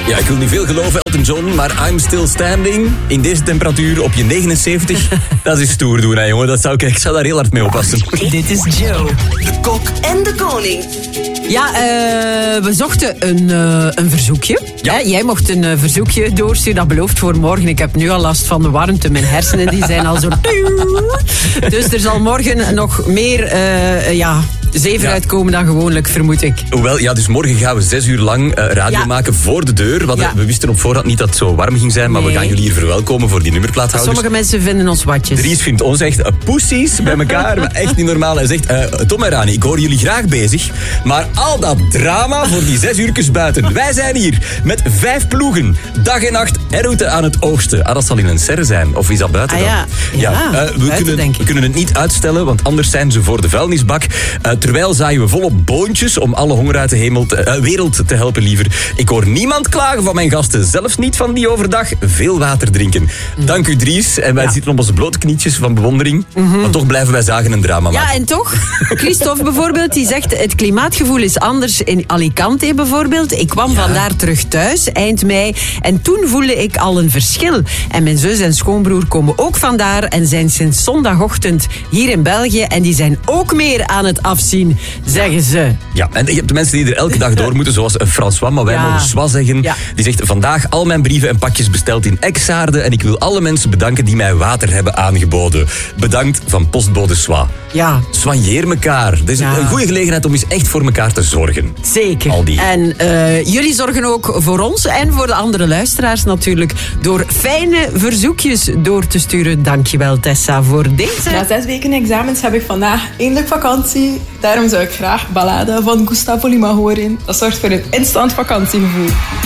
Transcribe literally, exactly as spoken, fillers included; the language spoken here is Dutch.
Ja, ik wil niet veel geloven, Elton John, maar I'm Still Standing in deze temperatuur op je negenenzeventig, dat is stoer doen, hè, jongen. Dat zou ik, ik zou daar heel hard mee oppassen. Dit is Joe, de kok en de koning. Ja, uh, we zochten een, uh, een verzoekje. Ja. Hè? Jij mocht een uh, verzoekje doorsturen, dat belooft voor morgen. Ik heb nu al last van de warmte. Mijn hersenen die zijn al zo... Dus er zal morgen nog meer uh, ja, zeven ja. uitkomen dan gewoonlijk, vermoed ik. Hoewel, ja, dus morgen gaan we zes uur lang uh, radio ja. maken voor de deur. Want ja. we wisten op voorhand niet dat het zo warm ging zijn, maar nee. we gaan jullie hier verwelkomen voor die nummerplaathouders. Sommige mensen vinden ons watjes. Dries vindt ons echt uh, poesies bij elkaar, maar echt niet normaal. Hij zegt, uh, Tom en Rani, ik hoor jullie graag bezig, maar al dat drama voor die zes uurtjes buiten. Wij zijn hier met vijf ploegen, dag en nacht en route aan het oogsten. Ah, dat zal in een serre zijn, of is dat buiten ah, dan? Ja, ja, ja uh, we, buiten, kunnen, we kunnen het niet uitstellen, want anders zijn ze voor de vuilnisbak. Uh, terwijl zaaien we volop boontjes om alle honger uit de hemel te, uh, wereld te helpen, liever. Ik hoor niemand klagen van mijn gasten, zelfs niet van die overdag veel water drinken. Mm. Dank u, Dries. En wij ja. zitten op onze blote knietjes van bewondering, mm-hmm. maar toch blijven wij zagen een drama maken. Ja, en toch? Christophe bijvoorbeeld, die zegt het klimaatgevoel is anders in Alicante bijvoorbeeld. Ik kwam ja. vandaar terug thuis, eind mei, en toen voelde ik al een verschil. En mijn zus en schoonbroer komen ook vandaar en zijn sinds zondagochtend hier in België en die zijn ook meer aan het afzien, zeggen ze. Ja, en je hebt de mensen die er elke dag door moeten, zoals François, maar wij ja. mogen Swa zeggen. Ja. Die zegt, vandaag al mijn brieven en pakjes besteld in Exaarde en ik wil alle mensen bedanken die mij water hebben aangeboden. Bedankt van postbode Swa. Ja. Soigneer elkaar. Dit is ja. een goede gelegenheid om eens echt voor elkaar te zorgen. Zeker. Al die. En uh, jullie zorgen ook voor ons en voor de andere luisteraars natuurlijk door fijne verzoekjes door te sturen. Dankjewel, Tessa, voor deze. Na zes weken examens heb ik vandaag eindelijk vakantie. Daarom zou ik graag Ballade van Gustavo Lima horen. Dat zorgt voor een instant vakantiegevoel.